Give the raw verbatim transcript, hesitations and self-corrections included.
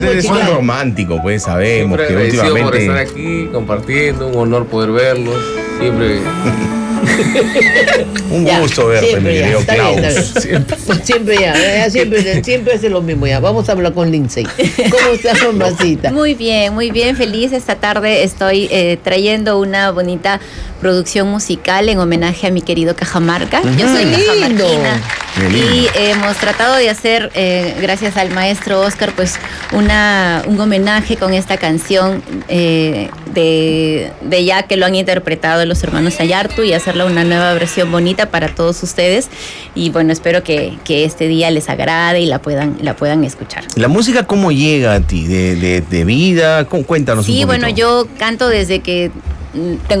Ustedes son románticos, pues sabemos Siempre que agradecido por últimamente. estar aquí compartiendo, un honor poder verlos. Siempre. Un Ya, gusto verte, mi siempre ya, querido está bien, Klaus. está bien. Siempre. Siempre ya, ya, siempre, siempre hace lo mismo ya. Vamos a hablar con Lindsay. ¿Cómo está, mamacita? Muy bien, muy bien, feliz. Esta tarde estoy eh, trayendo una bonita producción musical en homenaje a mi querido Cajamarca. Yo soy lindo. cajamarquina Qué lindo. y hemos tratado de hacer, eh, gracias al maestro Oscar, pues una, un homenaje con esta canción eh, de, de ya que lo han interpretado los hermanos Sayartu y hacerla una nueva versión bonita para todos ustedes. Y bueno, espero que, que este día les agrade y la puedan, la puedan escuchar. ¿La música cómo llega a ti? ¿De, de, de vida? ¿Cómo? Cuéntanos un Sí, poquito. bueno, yo canto desde que mm, tengo